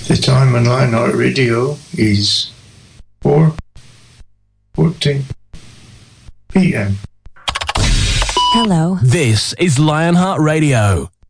The time on Lionheart Radio is 4:14 p.m. Hello. This is Lionheart Radio.